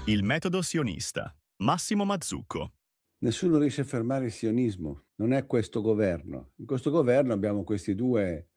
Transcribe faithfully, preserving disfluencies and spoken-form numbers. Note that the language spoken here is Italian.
Il metodo sionista. Massimo Mazzucco. Nessuno riesce a fermare il sionismo, non è questo governo. In questo governo abbiamo questi due